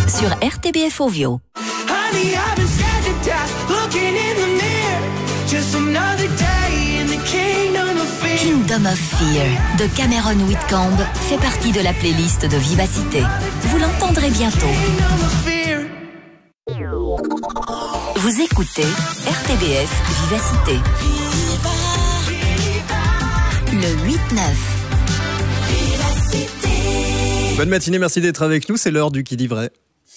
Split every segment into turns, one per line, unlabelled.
sur RTBF Ovio. Kingdom of Fear de Cameron Whitcomb fait partie de la playlist de Vivacité. Vous l'entendrez bientôt. Vous écoutez RTBF Vivacité. Le 8-9.
Bonne matinée, merci d'être avec nous. C'est l'heure du Qui dit vrai.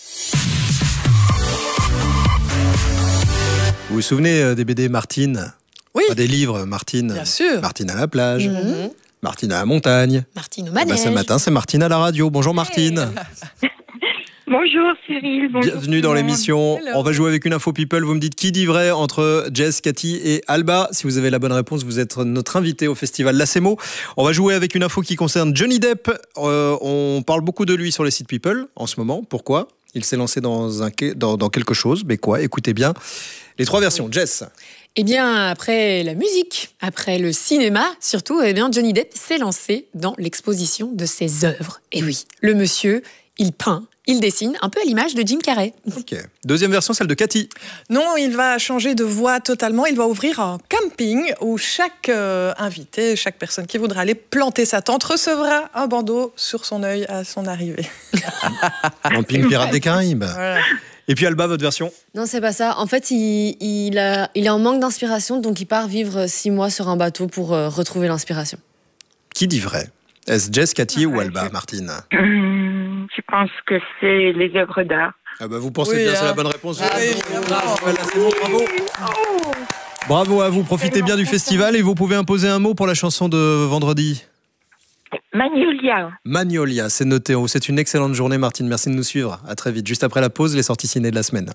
Vous vous souvenez des BD Martine?
Oui.
Des livres Martine.
Bien sûr.
Martine à la plage, Martine à la montagne.
Martine au manège.
Ce matin, c'est Martine à la radio. Bonjour Martine.
Bonjour Cyril. Bonjour.
Bienvenue dans l'émission.
Hello.
On va jouer avec une info people. Vous me dites qui dit vrai entre Jess, Cathy et Alba. Si vous avez la bonne réponse, vous êtes notre invité au festival Lacemo. On va jouer avec une info qui concerne Johnny Depp. On parle beaucoup de lui sur les sites people en ce moment. Pourquoi ? Il s'est lancé dans quelque chose. Mais quoi ? Écoutez bien les trois versions. Jess.
Eh bien, après la musique, après le cinéma, surtout, eh bien, Johnny Depp s'est lancé dans l'exposition de ses œuvres. Et oui, le monsieur, il peint, il dessine, un peu à l'image de Jim Carrey.
Ok. Deuxième version, celle de Cathy.
Non, il va changer de voie totalement. Il va ouvrir un camping où chaque invité, chaque personne qui voudra aller planter sa tente recevra un bandeau sur son œil à son arrivée.
Camping Pirates des Caraïbes.
Voilà.
Et puis Alba, votre version.
Non, c'est pas ça. En fait, il est en manque d'inspiration, donc il part vivre 6 mois sur un bateau pour retrouver l'inspiration.
Qui dit vrai ? Est-ce Jess, Cathy ou Alba, Martine ?
Je pense que c'est les œuvres d'art.
Ah bah vous pensez
Oui,
bien,
hein.
c'est la bonne réponse.
Ah, évidemment.
Bravo. Bravo à vous, profitez bien du festival et vous pouvez imposer un mot pour la chanson de vendredi.
Magnolia.
Magnolia, c'est noté. On vous souhaite une excellente journée, Martine. Merci de nous suivre. À très vite. Juste après la pause, les sorties ciné de la semaine.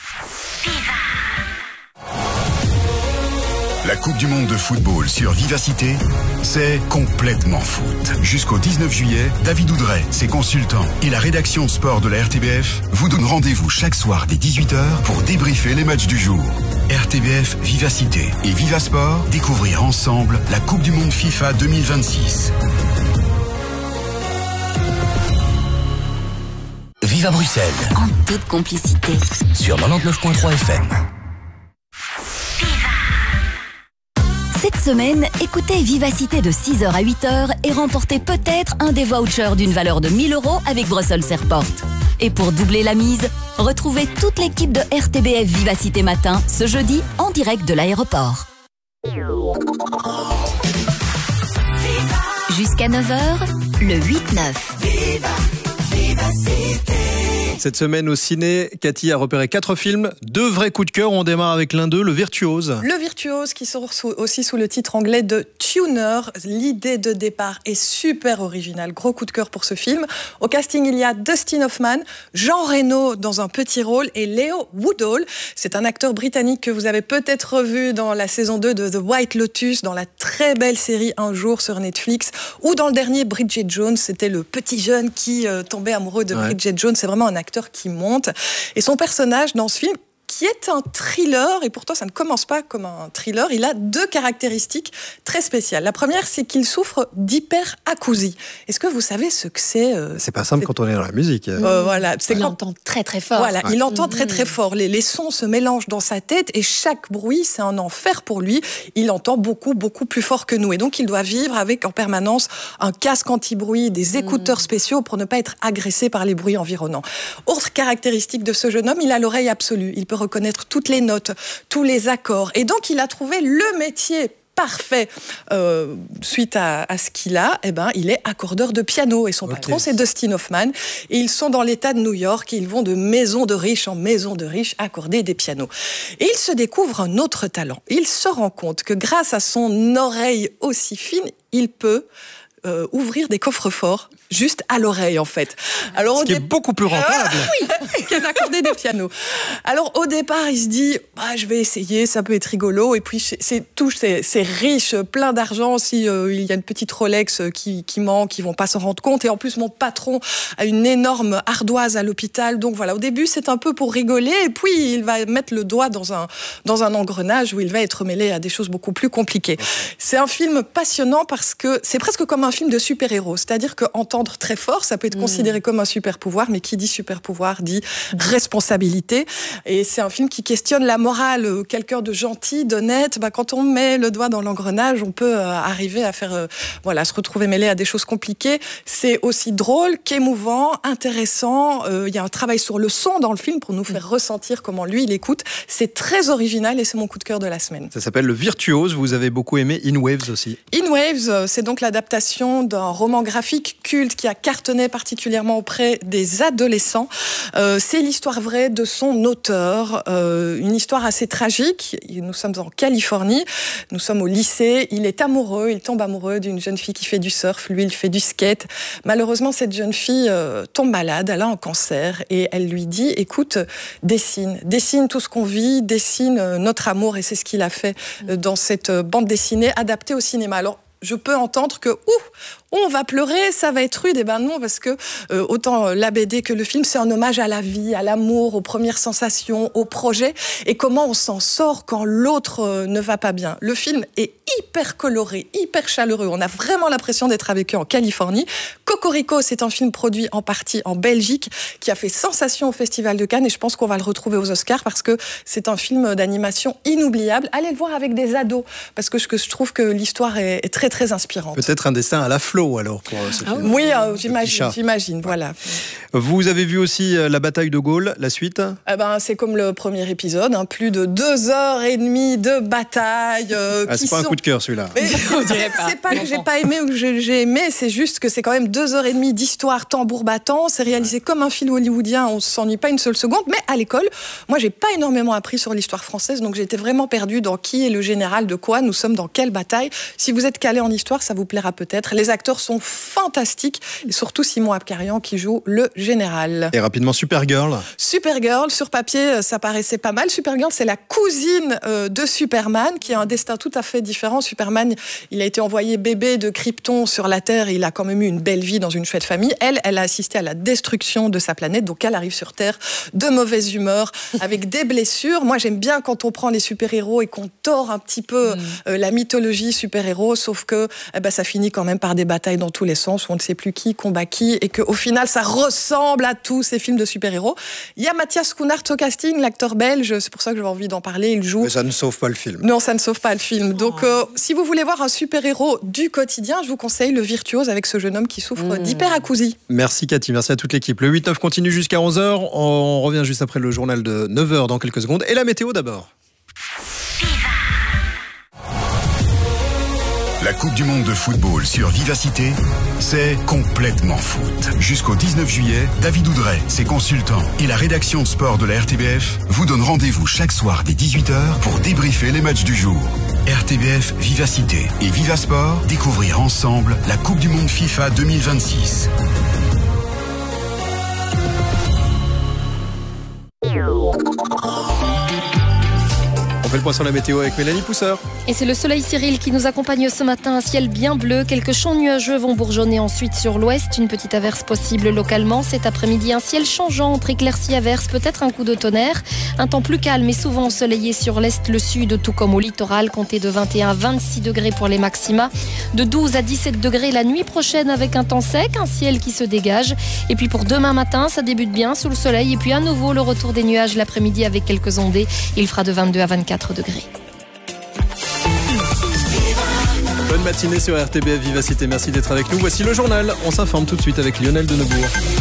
La Coupe du Monde de football sur Vivacité, c'est complètement foot. Jusqu'au 19 juillet, David Oudret, ses consultants et la rédaction sport de la RTBF vous donnent rendez-vous chaque soir dès 18h pour débriefer les matchs du jour. RTBF Vivacité et Vivasport, découvrir ensemble la Coupe du Monde FIFA 2026. Viva Bruxelles
En toute complicité.
sur 99.3 FM.
Cette semaine, écoutez Vivacité de 6h à 8h et remportez peut-être un des vouchers d'une valeur de 1 000 € avec Brussels Airport. Et pour doubler la mise, retrouvez toute l'équipe de RTBF Vivacité Matin ce jeudi en direct de l'aéroport. Jusqu'à 9h, le 8-9.
Cette semaine au ciné, Cathy a repéré 4 films, 2 vrais coups de cœur. On démarre avec l'un d'eux, Le Virtuose.
Le Virtuose, qui sort aussi sous le titre anglais de Tuner. L'idée de départ est super originale. Gros coup de cœur pour ce film. Au casting, il y a Dustin Hoffman, Jean Reno dans un petit rôle et Leo Woodall. C'est un acteur britannique que vous avez peut-être revu dans la saison 2 de The White Lotus, dans la très belle série Un jour sur Netflix, ou dans le dernier Bridget Jones. C'était le petit jeune qui tombait amoureux de Bridget Jones. C'est vraiment un acteur qui monte. Et son personnage dans ce film, qui est un thriller, et pourtant ça ne commence pas comme un thriller, il a 2 caractéristiques très spéciales. La première, c'est qu'il souffre d'hyperacousie. Est-ce que vous savez ce que c'est
C'est pas simple quand on est dans la musique.
Voilà, c'est
Il
quand...
entend très très fort.
Voilà, il entend très très fort. Les sons se mélangent dans sa tête et chaque bruit, c'est un enfer pour lui. Il entend beaucoup plus fort que nous. Et donc, il doit vivre avec en permanence un casque anti-bruit, des écouteurs spéciaux pour ne pas être agressé par les bruits environnants. Autre caractéristique de ce jeune homme, il a l'oreille absolue. Il peut reconnaître toutes les notes, tous les accords. Et donc, il a trouvé le métier parfait suite à ce qu'il a. Eh ben, il est accordeur de piano et son patron, c'est Dustin Hoffman. Et ils sont dans l'État de New York et ils vont de maison de riche en maison de riche accorder des pianos. Et il se découvre un autre talent. Il se rend compte que grâce à son oreille aussi fine, il peut ouvrir des coffres-forts juste à l'oreille, en fait. Alors,
Ce qui est beaucoup plus rentable.
qu'à accorder des pianos. Alors, au départ, il se dit, je vais essayer, ça peut être rigolo. Et puis, c'est riche, plein d'argent. Si il y a une petite Rolex qui manque, ils vont pas s'en rendre compte. Et en plus, mon patron a une énorme ardoise à l'hôpital. Donc voilà, au début, c'est un peu pour rigoler. Et puis, il va mettre le doigt dans un engrenage où il va être mêlé à des choses beaucoup plus compliquées. C'est un film passionnant parce que c'est presque comme un film de super-héros. C'est-à-dire qu'entendre très fort, ça peut être considéré comme un super-pouvoir, mais qui dit super-pouvoir dit responsabilité. Et c'est un film qui questionne la morale. Quelqu'un de gentil, d'honnête, quand on met le doigt dans l'engrenage, on peut arriver à faire, se retrouver mêlé à des choses compliquées. C'est aussi drôle qu'émouvant, intéressant. Il y a un travail sur le son dans le film pour nous faire ressentir comment lui, il écoute. C'est très original et c'est mon coup de cœur de la semaine.
Ça s'appelle Le Virtuose. Vous avez beaucoup aimé In Waves aussi.
In Waves, c'est donc l'adaptation d'un roman graphique culte qui a cartonné particulièrement auprès des adolescents. C'est l'histoire vraie de son auteur. Une histoire assez tragique. Nous sommes en Californie. Nous sommes au lycée. Il est amoureux. Il tombe amoureux d'une jeune fille qui fait du surf. Lui, il fait du skate. Malheureusement, cette jeune fille tombe malade. Elle a un cancer. Et elle lui dit, écoute, dessine tout ce qu'on vit, dessine notre amour. Et c'est ce qu'il a fait dans cette bande dessinée adaptée au cinéma. Alors, je peux entendre que on va pleurer, ça va être rude. Eh ben non, parce que autant la BD que le film, c'est un hommage à la vie, à l'amour, aux premières sensations, aux projets, et comment on s'en sort quand l'autre ne va pas bien. Le film est hyper coloré, hyper chaleureux. On a vraiment l'impression d'être avec eux en Californie. Cocorico, c'est un film produit en partie en Belgique, qui a fait sensation au Festival de Cannes, et je pense qu'on va le retrouver aux Oscars, parce que c'est un film d'animation inoubliable. Allez le voir avec des ados, parce que je trouve que l'histoire est très, très inspirante.
Peut-être un dessin à la Flo, alors, pour ce film.
Oui, j'imagine, voilà.
Vous avez vu aussi la bataille de Gaulle, la suite ?
C'est comme le premier épisode, plus de 2h30 de bataille.
C'est pas un coup de cœur, celui-là.
C'est pas que j'ai pas aimé ou que j'ai aimé, c'est juste que c'est quand même 2h30 d'histoire tambour battant. C'est réalisé comme un film hollywoodien, on s'ennuie pas une seule seconde. Mais à l'école, moi, j'ai pas énormément appris sur l'histoire française, donc j'étais vraiment perdue dans qui est le général de quoi, nous sommes dans quelle bataille. Si vous êtes calé en histoire, ça vous plaira peut-être. Les acteurs sont fantastiques, et surtout Simon Abkarian qui joue le général.
Et rapidement, Supergirl.
Supergirl, sur papier, ça paraissait pas mal. Supergirl, c'est la cousine de Superman, qui a un destin tout à fait différent. Superman, il a été envoyé bébé de Krypton sur la Terre, et il a quand même eu une belle vie dans une chouette famille. Elle a assisté à la destruction de sa planète, donc elle arrive sur Terre de mauvaise humeur, avec des blessures. Moi, j'aime bien quand on prend les super-héros et qu'on tord un petit peu la mythologie super-héros, sauf que ça finit quand même par des batailles dans tous les sens, où on ne sait plus qui combat qui, et qu'au final, ça ressemble à tous ces films de super-héros. Il y a Mathias Schoenaerts au casting, l'acteur belge, c'est pour ça que j'avais envie d'en parler, il joue...
Mais ça ne sauve pas le film.
Non, ça ne sauve pas le film. Donc, si vous voulez voir un super-héros du quotidien, je vous conseille Le Virtuose, avec ce jeune homme qui souffre d'hyperacousie.
Merci Cathy, merci à toute l'équipe. Le 8-9 continue jusqu'à 11h, on revient juste après le journal de 9h dans quelques secondes, et la météo d'abord.
La Coupe du Monde de football sur Vivacité, c'est complètement foot. Jusqu'au 19 juillet, David Oudret, ses consultants et la rédaction sport de la RTBF vous donnent rendez-vous chaque soir dès 18h pour débriefer les matchs du jour. RTBF Vivacité et Vivasport, découvrir ensemble la Coupe du Monde FIFA 2026.
On fait le point sur la météo avec Mélanie Pousseur.
Et c'est le soleil Cyril qui nous accompagne ce matin. Un ciel bien bleu. Quelques champs nuageux vont bourgeonner ensuite sur l'ouest. Une petite averse possible localement. Cet après-midi, un ciel changeant entre éclaircies averses, peut-être un coup de tonnerre. Un temps plus calme et souvent ensoleillé sur l'est, le sud, tout comme au littoral. Comptez de 21 à 26 degrés pour les maxima. De 12 à 17 degrés la nuit prochaine avec un temps sec, un ciel qui se dégage. Et puis pour demain matin, ça débute bien sous le soleil. Et puis à nouveau, le retour des nuages l'après-midi avec quelques ondées. Il fera de 22 à 24 degrés.
Bonne matinée sur RTBF Vivacité, merci d'être avec nous. Voici le journal, on s'informe tout de suite avec Lionel Denebourg.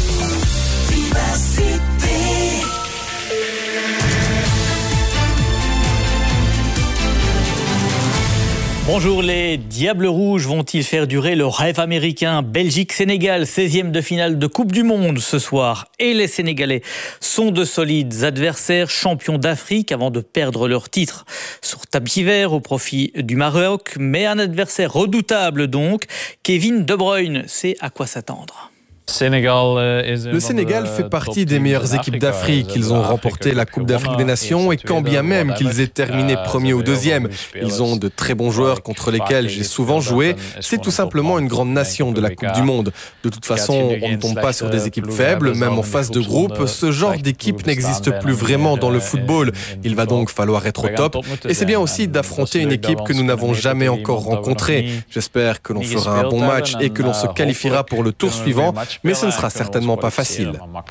Bonjour, les Diables Rouges vont-ils faire durer le rêve américain ? Belgique-Sénégal, 16e de finale de Coupe du Monde ce soir. Et les Sénégalais sont de solides adversaires, champions d'Afrique avant de perdre leur titre sur tapis vert au profit du Maroc. Mais un adversaire redoutable donc, Kevin De Bruyne sait à quoi s'attendre.
Le Sénégal fait partie des meilleures équipes d'Afrique. Ils ont remporté la Coupe d'Afrique des Nations et quand bien même qu'ils aient terminé premier ou deuxième, ils ont de très bons joueurs contre lesquels j'ai souvent joué. C'est tout simplement une grande nation de la Coupe du Monde. De toute façon, on ne tombe pas sur des équipes faibles, même en phase de groupe. Ce genre d'équipe n'existe plus vraiment dans le football. Il va donc falloir être au top. Et c'est bien aussi d'affronter une équipe que nous n'avons jamais encore rencontrée. J'espère que l'on fera un bon match et que l'on se qualifiera pour le tour suivant. Mais ce ne sera certainement pas facile.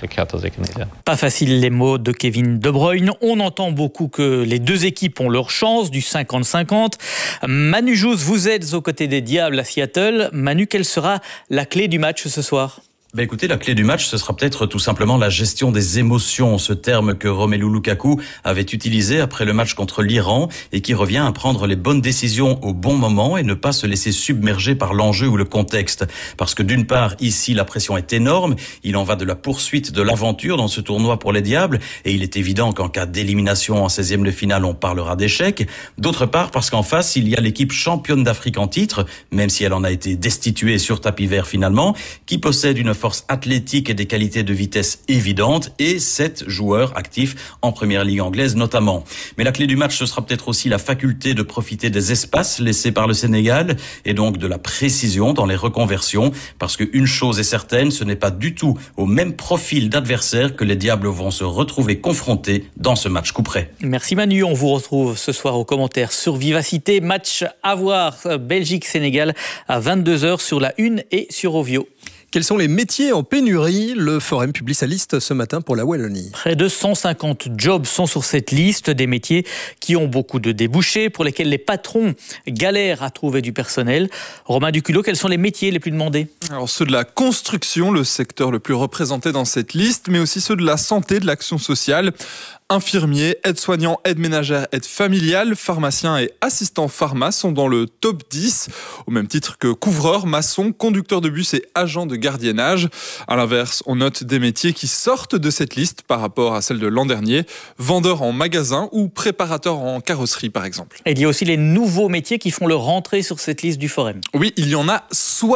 Pas facile, les mots de Kevin De Bruyne. On entend beaucoup que les deux équipes ont leur chance, du 50-50. Manu Jousse, vous êtes aux côtés des Diables à Seattle. Manu, quelle sera la clé du match ce soir ?
Écoutez, la clé du match, ce sera peut-être tout simplement la gestion des émotions, ce terme que Romelu Lukaku avait utilisé après le match contre l'Iran et qui revient à prendre les bonnes décisions au bon moment et ne pas se laisser submerger par l'enjeu ou le contexte. Parce que d'une part, ici, la pression est énorme, il en va de la poursuite de l'aventure dans ce tournoi pour les Diables et il est évident qu'en cas d'élimination en 16e de finale, on parlera d'échec. D'autre part, parce qu'en face, il y a l'équipe championne d'Afrique en titre, même si elle en a été destituée sur tapis vert finalement, qui possède une force athlétique et des qualités de vitesse évidentes et 7 joueurs actifs en première ligue anglaise notamment. Mais la clé du match, ce sera peut-être aussi la faculté de profiter des espaces laissés par le Sénégal et donc de la précision dans les reconversions parce qu'une chose est certaine, ce n'est pas du tout au même profil d'adversaire que les Diables vont se retrouver confrontés dans ce match coup-près.
Merci Manu, on vous retrouve ce soir aux commentaires sur Vivacité. Match à voir, Belgique-Sénégal à 22h sur la 1 et sur Ovio.
Quels sont les métiers en pénurie ? Le Forum publie sa liste ce matin pour la Wallonie.
Près de 150 jobs sont sur cette liste, des métiers qui ont beaucoup de débouchés, pour lesquels les patrons galèrent à trouver du personnel. Romain Duculot, quels sont les métiers les plus demandés ?
Alors ceux de la construction, le secteur le plus représenté dans cette liste, mais aussi ceux de la santé, de l'action sociale. Infirmiers, aides-soignants, aides ménagères, aides familiales, pharmaciens et assistants pharma sont dans le top 10, au même titre que couvreurs, maçons, conducteurs de bus et agents de gardiennage. À l'inverse, on note des métiers qui sortent de cette liste par rapport à celle de l'an dernier, vendeurs en magasin ou préparateurs en carrosserie par exemple.
Et il y a aussi les nouveaux métiers qui font leur rentrée sur cette liste du Forum.
Oui, il y en a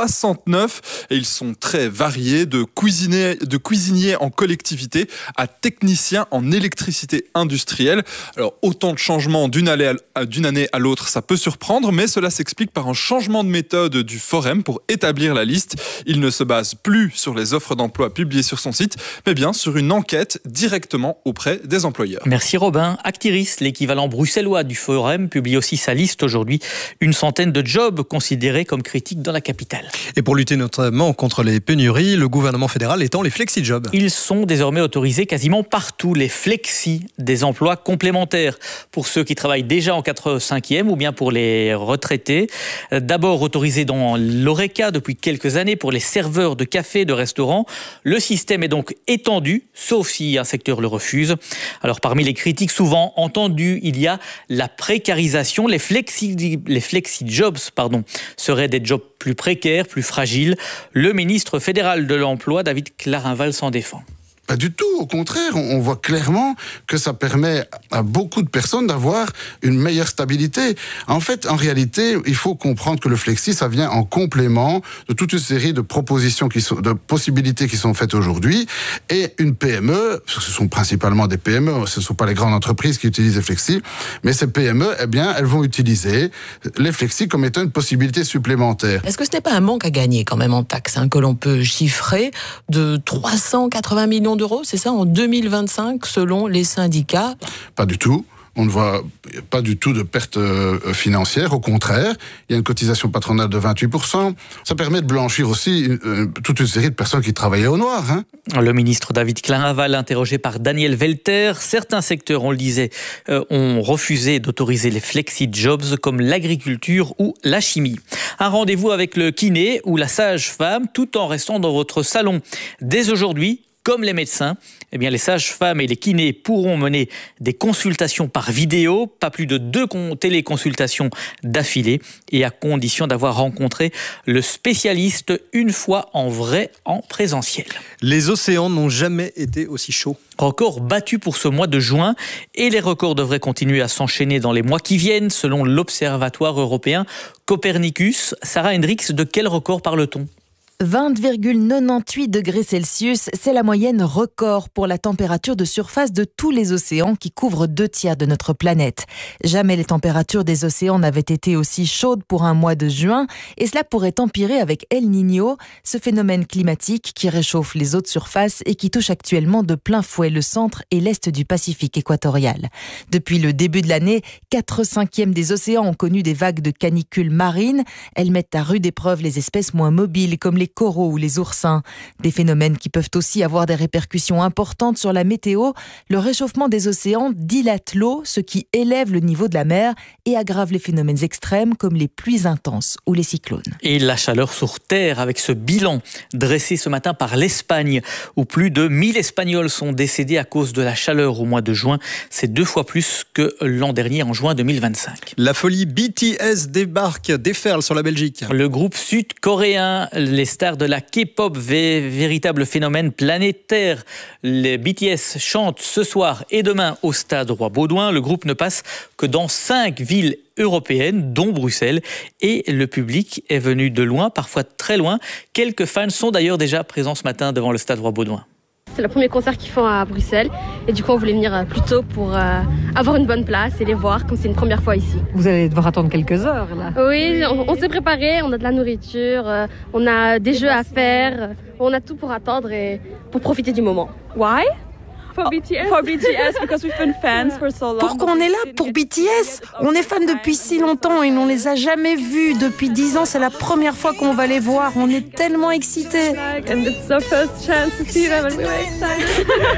69 et ils sont très variés, de cuisiniers en collectivité à techniciens en électricité industrielle. Alors autant de changements d'une année à l'autre, ça peut surprendre, mais cela s'explique par un changement de méthode du Forum pour établir la liste. Il ne se base plus sur les offres d'emploi publiées sur son site, mais bien sur une enquête directement auprès des employeurs.
Merci Robin. Actiris, l'équivalent bruxellois du Forum, publie aussi sa liste aujourd'hui. Une centaine de jobs considérés comme critiques dans la capitale.
Et pour lutter notamment contre les pénuries, le gouvernement fédéral étend les flexi-jobs.
Ils sont désormais autorisés quasiment partout, les flexi, des emplois complémentaires pour ceux qui travaillent déjà en 4/5e ou bien pour les retraités. D'abord autorisé dans l'Horeca depuis quelques années pour les serveurs de café, de restaurants. Le système est donc étendu, sauf si un secteur le refuse. Alors parmi les critiques souvent entendues, il y a la précarisation. Les flexi-jobs seraient des jobs plus précaires, plus fragiles. Le ministre fédéral de l'Emploi, David Clarinval, s'en défend.
Pas du tout, au contraire, on voit clairement que ça permet à beaucoup de personnes d'avoir une meilleure stabilité. En fait, en réalité, il faut comprendre que le flexi, ça vient en complément de toute une série de propositions de possibilités qui sont faites aujourd'hui. Et une PME, ce sont principalement des PME, ce ne sont pas les grandes entreprises qui utilisent les flexi, mais ces PME, eh bien, elles vont utiliser les flexi comme étant une possibilité supplémentaire.
Est-ce que ce n'est pas un manque à gagner quand même en taxes, que l'on peut chiffrer de 380 millions d'euros, c'est ça, en 2025, selon les syndicats ?
Pas du tout. On ne voit pas du tout de perte financière. Au contraire, il y a une cotisation patronale de 28%. Ça permet de blanchir aussi toute une série de personnes qui travaillaient au noir.
Le ministre David Clarinval, interrogé par Daniel Velter. Certains secteurs, on le disait, ont refusé d'autoriser les flexi-jobs comme l'agriculture ou la chimie. Un rendez-vous avec le kiné ou la sage-femme tout en restant dans votre salon. Dès aujourd'hui, comme les médecins, les sages-femmes et les kinés pourront mener des consultations par vidéo, pas plus de 2 téléconsultations d'affilée, et à condition d'avoir rencontré le spécialiste une fois en vrai, en présentiel.
Les océans n'ont jamais été aussi chauds.
Record battu pour ce mois de juin, et les records devraient continuer à s'enchaîner dans les mois qui viennent, selon l'Observatoire européen Copernicus. Sarah Hendricks, de quel record parle-t-on ?
20,98 degrés Celsius, c'est la moyenne record pour la température de surface de tous les océans qui couvrent 2/3 de notre planète. Jamais les températures des océans n'avaient été aussi chaudes pour un mois de juin et cela pourrait empirer avec El Niño, ce phénomène climatique qui réchauffe les eaux de surface et qui touche actuellement de plein fouet le centre et l'est du Pacifique équatorial. Depuis le début de l'année, 4/5 des océans ont connu des vagues de canicules marines. Elles mettent à rude épreuve les espèces moins mobiles comme les coraux ou les oursins. Des phénomènes qui peuvent aussi avoir des répercussions importantes sur la météo. Le réchauffement des océans dilate l'eau, ce qui élève le niveau de la mer et aggrave les phénomènes extrêmes comme les pluies intenses ou les cyclones.
Et la chaleur sur Terre avec ce bilan dressé ce matin par l'Espagne où plus de 1000 Espagnols sont décédés à cause de la chaleur au mois de juin. C'est 2 fois plus que l'an dernier en juin 2025.
La folie BTS déferle sur la Belgique.
Le groupe sud-coréen, les stars de la K-pop, véritable phénomène planétaire. Les BTS chantent ce soir et demain au stade Roi-Baudouin. Le groupe ne passe que dans 5 villes européennes, dont Bruxelles. Et le public est venu de loin, parfois très loin. Quelques fans sont d'ailleurs déjà présents ce matin devant le stade Roi-Baudouin.
C'est le premier concert qu'ils font à Bruxelles et du coup on voulait venir plus tôt pour avoir une bonne place et les voir comme c'est une première fois ici.
Vous allez devoir attendre quelques heures là.
Oui, on s'est préparé, on a de la nourriture, on a des jeux à faire, on a tout pour attendre et pour profiter du moment.
Why? For BTS, because we've been fans for so long.
Pourquoi on est là? Pour BTS? On est fans depuis si longtemps et on les a jamais vus. Depuis 10 ans, c'est la première fois qu'on va les voir. On est tellement excités.
And it's our first chance to see them and we're excited.